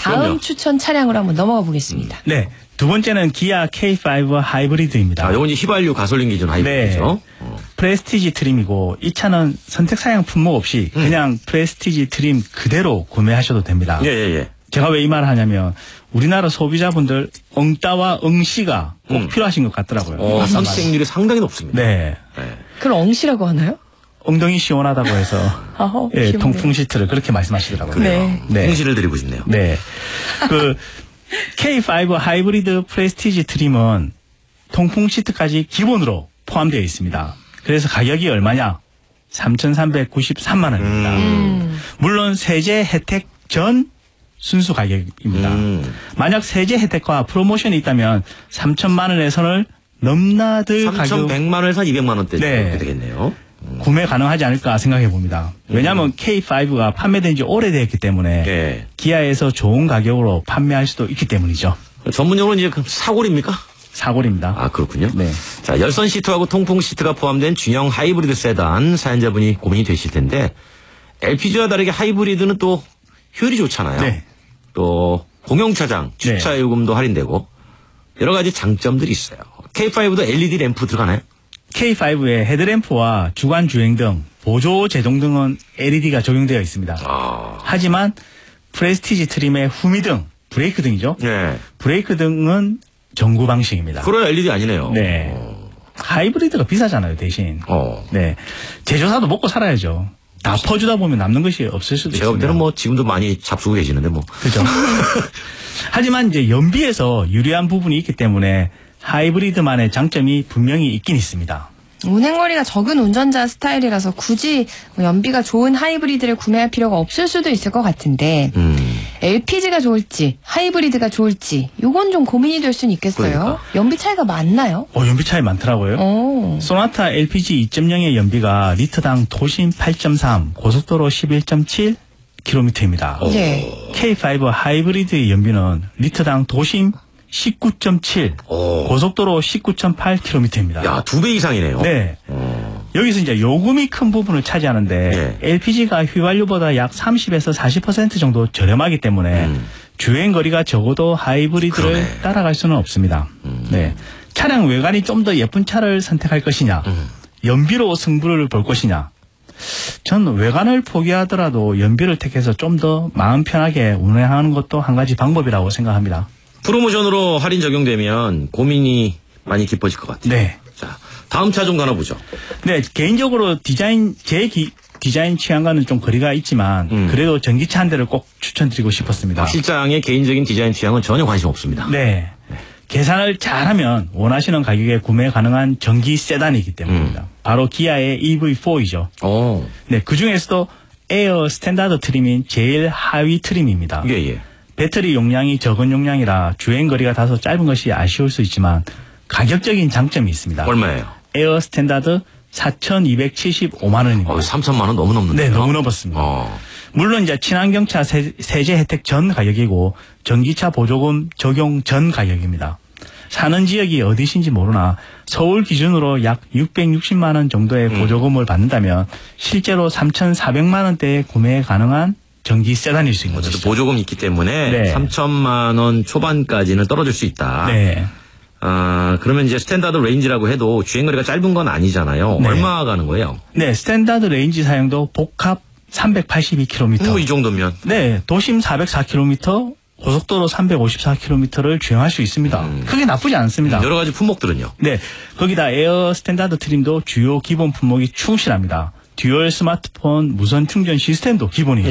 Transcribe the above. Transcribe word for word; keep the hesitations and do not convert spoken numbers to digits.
다음 그럼요. 추천 차량으로 한번 넘어가 보겠습니다. 네. 두 번째는 기아 케이 파이브 하이브리드입니다. 아, 요건 이제 휘발유 가솔린 기준 하이브리드죠. 네. 어. 프레스티지 트림이고 이 차는 선택 사양 품목 없이 음. 그냥 프레스티지 트림 그대로 구매하셔도 됩니다. 예, 예, 예. 제가 왜 이 말을 하냐면 우리나라 소비자분들 엉따와 엉씨가 꼭 음. 필요하신 것 같더라고요. 어, 선택률이 상당히 높습니다. 네. 네. 그걸 엉시라고 하나요? 엉덩이 시원하다고 해서 아우, 예, 귀엽네. 통풍 시트를 그렇게 말씀하시더라고요. 네. 네. 홍시를 드리고 싶네요. 네. 그 케이 파이브 하이브리드 프레스티지 트림은 통풍 시트까지 기본으로 포함되어 있습니다. 그래서 가격이 얼마냐? 삼천삼백구십삼만 원입니다. 음. 물론 세제 혜택 전 순수 가격입니다. 음. 만약 세제 혜택과 프로모션이 있다면 삼천만 원의 선을 넘나들 가격 삼천백만 원에서 이백만 원대 네. 이렇게 되겠네요. 구매 가능하지 않을까 생각해 봅니다. 왜냐하면 케이 파이브가 판매된 지 오래되었기 때문에 네. 기아에서 좋은 가격으로 판매할 수도 있기 때문이죠. 전문용어로 이제 그 사골입니까? 사골입니다. 아, 그렇군요. 네. 자, 열선 시트하고 통풍 시트가 포함된 중형 하이브리드 세단 사연자분이 고민이 되실 텐데 엘피지와 다르게 하이브리드는 또 효율이 좋잖아요. 네. 또 공용차장 주차 요금도 할인되고 여러 가지 장점들이 있어요. 케이 파이브도 엘이디 램프 들어가나요? 케이 파이브에 헤드램프와 주간 주행 등 보조 제동 등은 엘이디가 적용되어 있습니다. 아. 하지만 프레스티지 트림의 후미등, 브레이크 등이죠. 네. 브레이크 등은 전구 방식입니다. 그런 엘이디 아니네요. 네. 어. 하이브리드가 비싸잖아요, 대신. 어. 네. 제조사도 먹고 살아야죠. 다 퍼주다 보면 남는 것이 없을 수도 제가 볼 있습니다. 때는 뭐 지금도 많이 잡수고 계시는데 뭐. 그죠. 하지만 이제 연비에서 유리한 부분이 있기 때문에 하이브리드만의 장점이 분명히 있긴 있습니다. 운행거리가 적은 운전자 스타일이라서 굳이 뭐 연비가 좋은 하이브리드를 구매할 필요가 없을 수도 있을 것 같은데 음. 엘피지가 좋을지 하이브리드가 좋을지 요건 좀 고민이 될 수는 있겠어요. 그러니까. 연비 차이가 많나요? 어, 연비 차이 많더라고요. 오. 소나타 엘피지 이 점 영의 연비가 리터당 도심 팔 점 삼, 고속도로 십일 점 칠 킬로미터입니다. 네. 케이 파이브 하이브리드의 연비는 리터당 도심 십구 점 칠, 오. 고속도로 십구 점 팔 킬로미터입니다. 야, 두 배 이상이네요. 네. 어. 여기서 이제 요금이 큰 부분을 차지하는데 네. 엘피지가 휘발유보다 약 삼십에서 사십 퍼센트 정도 저렴하기 때문에 음. 주행 거리가 적어도 하이브리드를 그러네. 따라갈 수는 없습니다. 음. 네. 차량 외관이 좀 더 예쁜 차를 선택할 것이냐, 음. 연비로 승부를 볼 것이냐. 전 외관을 포기하더라도 연비를 택해서 좀 더 마음 편하게 운행하는 것도 한 가지 방법이라고 생각합니다. 프로모션으로 할인 적용되면 고민이 많이 깊어질 것 같아요. 네. 자, 다음 차 좀 가나보죠. 네, 개인적으로 디자인, 제 기, 디자인 취향과는 좀 거리가 있지만, 음. 그래도 전기차 한 대를 꼭 추천드리고 싶었습니다. 박 실장의 개인적인 디자인 취향은 전혀 관심 없습니다. 네. 계산을 잘하면 원하시는 가격에 구매 가능한 전기 세단이기 때문입니다. 음. 바로 기아의 이브이 포이죠. 어, 네, 그 중에서도 에어 스탠다드 트림인 제일 하위 트림입니다. 예, 예. 배터리 용량이 적은 용량이라 주행 거리가 다소 짧은 것이 아쉬울 수 있지만 가격적인 장점이 있습니다. 얼마예요? 에어 스탠다드 사천이백칠십오만 원입니다. 어, 삼천만 원 너무 넘는데요. 네, 너무 넘었습니다. 어. 물론 이제 친환경차 세, 세제 혜택 전 가격이고 전기차 보조금 적용 전 가격입니다. 사는 지역이 어디신지 모르나 서울 기준으로 약 육백육십만 원 정도의 음. 보조금을 받는다면 실제로 삼천사백만 원대에 구매 가능한 전기 세단일 수 있는 어쨌든 것이죠. 보조금이 있기 때문에 네. 삼천만 원 초반까지는 떨어질 수 있다. 네. 아, 그러면 이제 스탠다드 레인지라고 해도 주행거리가 짧은 건 아니잖아요. 네. 얼마 가는 거예요? 네, 스탠다드 레인지 사용도 복합 삼백팔십이 킬로미터. 뭐 이 정도면. 네, 도심 사백사 킬로미터, 고속도로 삼백오십사 킬로미터를 주행할 수 있습니다. 음. 크게 나쁘지 않습니다. 여러 가지 품목들은요? 네, 거기다 에어 스탠다드 트림도 주요 기본 품목이 충실합니다. 듀얼 스마트폰 무선 충전 시스템도 기본이에요.